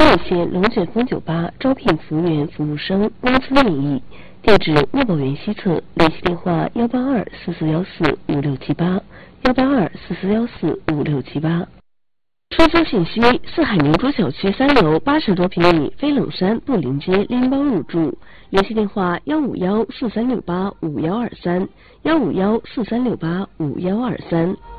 野县龙卷风酒吧招聘服务员、服务生，公司名义，地址墨宝园西侧，联系电话18244145678，18244145678。出租信息：四海明珠小区3楼80多平米，飞冷山布林街拎包入住。联系电话15143685123，15143685123。